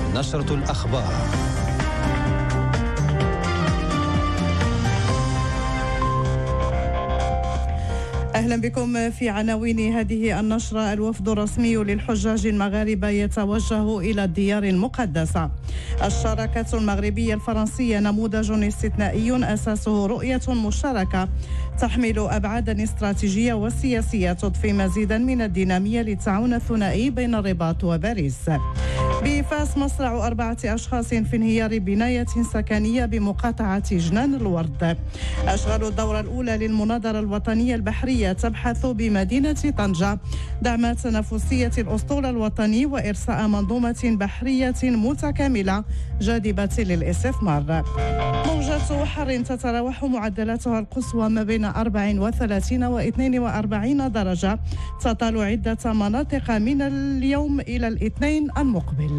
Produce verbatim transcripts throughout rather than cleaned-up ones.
نشرة الأخبار. أهلا بكم في عناوين هذه النشرة. الوفد الرسمي للحجاج المغاربة يتوجه إلى الديار المقدسة. الشراكة المغربية الفرنسية نموذج استثنائي أساسه رؤية مشتركة تحمل أبعادا استراتيجية وسياسية تضفي مزيدا من الدينامية للتعاون الثنائي بين الرباط وباريس. بفاس مصرع أربعة أشخاص في انهيار بناية سكنية بمقاطعة جنان الورد. أشغال الدورة الأولى للمناظرة الوطنية البحرية تبحث بمدينة طنجة دعم تنافسية الأسطول الوطني وإرساء منظومة بحرية متكاملة جاذبة للاستثمار. موجة حر تتراوح معدلاتها القصوى ما بين أربع وثلاثين واثنين وأربعين درجة تطال عدة مناطق من اليوم إلى الاثنين المقبل.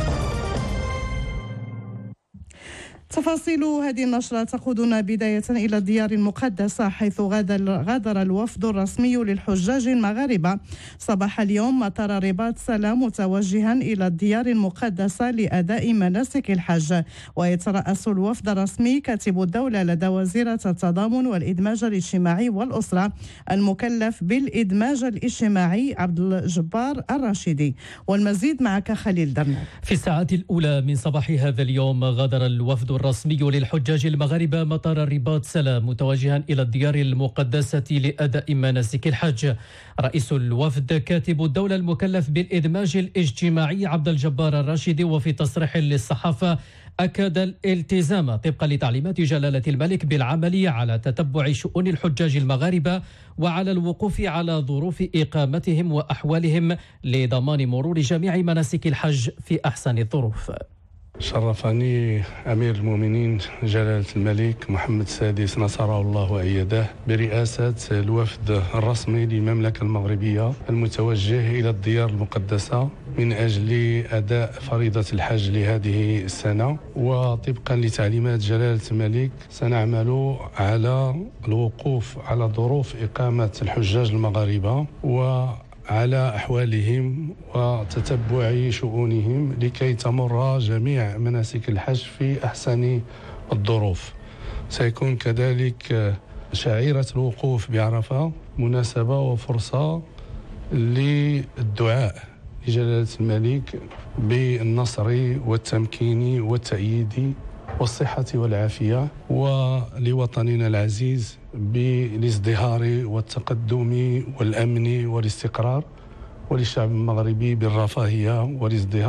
تفاصيل هذه النشرة تقودنا بداية إلى الديار المقدسة، حيث غادر الوفد الرسمي للحجاج المغاربة صباح اليوم مطار الرباط سلام متوجها إلى الديار المقدسة لأداء مناسك الحج. ويترأس الوفد الرسمي كاتب الدولة لدى وزيرة التضامن والإدماج الاجتماعي والأسرة المكلف بالإدماج الاجتماعي عبد الجبار الراشدي. والمزيد معك خليل درناك. في الساعات الأولى من صباح هذا اليوم غادر الوفد الرسمي للحجاج المغاربة مطار الرباط سلام متوجها إلى الديار المقدسة لأداء مناسك الحج. رئيس الوفد كاتب الدولة المكلف بالإدماج الاجتماعي عبد الجبار الراشدي، وفي تصريح للصحافة أكد الالتزام طبقا لتعليمات جلالة الملك بالعمل على تتبع شؤون الحجاج المغاربة وعلى الوقوف على ظروف إقامتهم وأحوالهم لضمان مرور جميع مناسك الحج في أحسن الظروف. شرفني أمير المؤمنين جلالة الملك محمد السادس نصره الله وأيده برئاسة الوفد الرسمي للمملكة المغربية المتوجه إلى الديار المقدسة من أجل أداء فريضة الحج لهذه السنة. وطبقا لتعليمات جلالة الملك سنعمل على الوقوف على ظروف إقامة الحجاج المغاربة و على أحوالهم وتتبع شؤونهم لكي تمر جميع مناسك الحج في أحسن الظروف. سيكون كذلك شعيرة الوقوف بعرفة مناسبة وفرصة للدعاء لجلالة الملك بالنصر والتمكين والتأييد والصحة والعافية، ولوطننا العزيز بالازدهار والتقدم والأمن والاستقرار، وللشعب المغربي بالرفاهية والازدهار.